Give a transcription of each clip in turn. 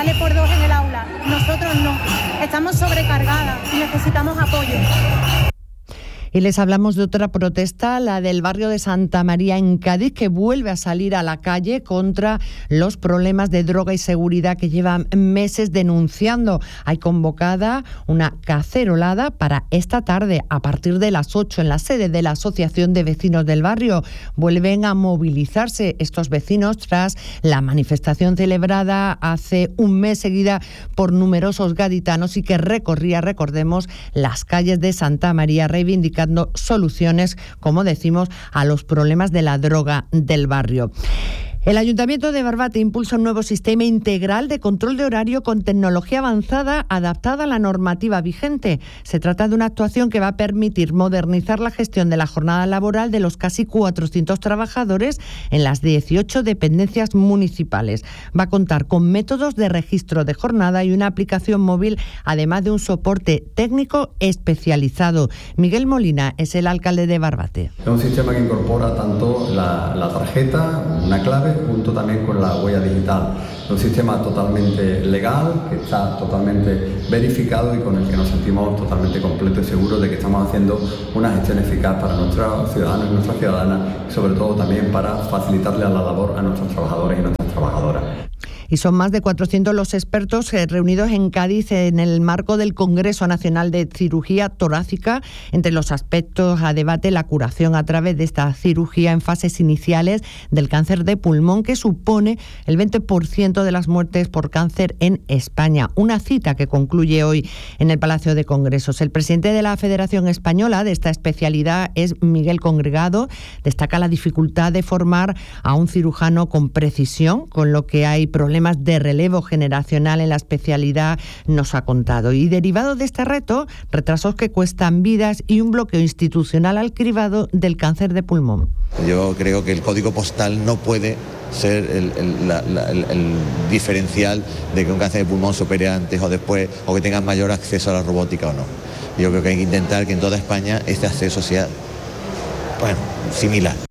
vale por 2 en el aula. Nosotros no. Estamos sobrecargadas y necesitamos apoyo. Y les hablamos de otra protesta, la del barrio de Santa María en Cádiz, que vuelve a salir a la calle contra los problemas de droga y seguridad que llevan meses denunciando. Hay convocada una cacerolada para esta tarde a partir de las 8 en la sede de la Asociación de Vecinos del Barrio. Vuelven a movilizarse estos vecinos tras la manifestación celebrada hace un mes seguida por numerosos gaditanos y que recorría, recordemos, las calles de Santa María reivindicando soluciones, como decimos, a los problemas de la droga del barrio. El Ayuntamiento de Barbate impulsa un nuevo sistema integral de control de horario con tecnología avanzada adaptada a la normativa vigente. Se trata de una actuación que va a permitir modernizar la gestión de la jornada laboral de los casi 400 trabajadores en las 18 dependencias municipales. Va a contar con métodos de registro de jornada y una aplicación móvil, además de un soporte técnico especializado. Miguel Molina es el alcalde de Barbate. Es un sistema que incorpora tanto la tarjeta, una clave, junto también con la huella digital. Es un sistema totalmente legal, que está totalmente verificado y con el que nos sentimos totalmente completos y seguros de que estamos haciendo una gestión eficaz para nuestros ciudadanos y nuestras ciudadanas y sobre todo también para facilitarle la labor a nuestros trabajadores y nuestras trabajadoras. Y son más de 400 los expertos reunidos en Cádiz en el marco del Congreso Nacional de Cirugía Torácica. Entre los aspectos a debate, la curación a través de esta cirugía en fases iniciales del cáncer de pulmón, que supone el 20% de las muertes por cáncer en España. Una cita que concluye hoy en el Palacio de Congresos. El presidente de la Federación Española de esta especialidad es Miguel Congregado. Destaca la dificultad de formar a un cirujano con precisión, con lo que hay problemas de relevo generacional en la especialidad, nos ha contado. Y derivado de este reto, retrasos que cuestan vidas y un bloqueo institucional al cribado del cáncer de pulmón. Yo creo que el código postal no puede ser el diferencial de que un cáncer de pulmón se opere antes o después, o que tengan mayor acceso a la robótica o no. Yo creo que hay que intentar que en toda España este acceso sea, similar.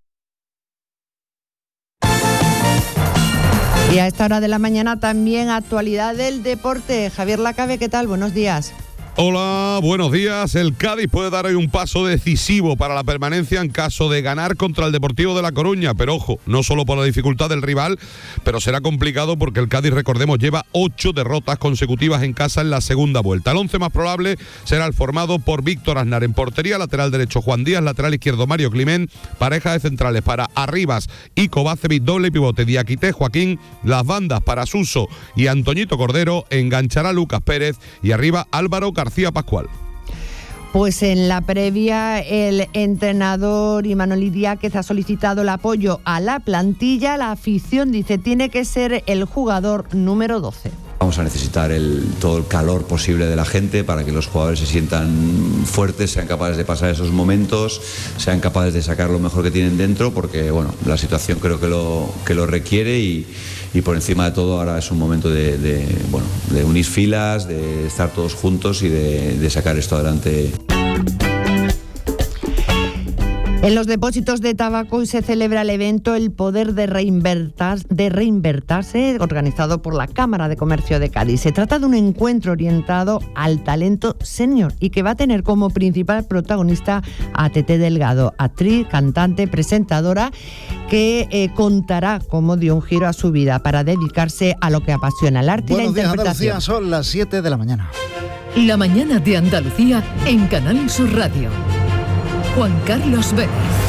Y a esta hora de la mañana también actualidad del deporte. Javier Lacabe, ¿qué tal? Buenos días. Hola, buenos días. El Cádiz puede dar hoy un paso decisivo para la permanencia en caso de ganar contra el Deportivo de La Coruña. Pero ojo, no solo por la dificultad del rival, pero será complicado porque el Cádiz, recordemos, lleva 8 derrotas consecutivas en casa en la segunda vuelta. El 11 más probable será el formado por Víctor Aznar en portería, lateral derecho Juan Díaz, lateral izquierdo Mario Climent, pareja de centrales para Arribas y Kovacevic, doble pivote Diakité, Joaquín, las bandas para Suso y Antoñito Cordero, enganchará Lucas Pérez y arriba Álvaro García Pascual. Pues en la previa, el entrenador Imanol Idiáquez ha solicitado el apoyo a la plantilla. La afición dice tiene que ser el jugador número 12. Vamos a necesitar todo el calor posible de la gente para que los jugadores se sientan fuertes, sean capaces de pasar esos momentos, sean capaces de sacar lo mejor que tienen dentro, porque la situación creo que lo requiere y por encima de todo ahora es un momento de unir filas, de estar todos juntos y de sacar esto adelante. En los depósitos de tabaco hoy se celebra el evento El Poder de Reinvertirse, organizado por la Cámara de Comercio de Cádiz. Se trata de un encuentro orientado al talento senior y que va a tener como principal protagonista a Tete Delgado, actriz, cantante, presentadora, que contará cómo dio un giro a su vida para dedicarse a lo que apasiona, el arte y la interpretación. Andalucía, son las 7 de la mañana. La mañana de Andalucía en Canal Sur Radio. Juan Carlos Vélez.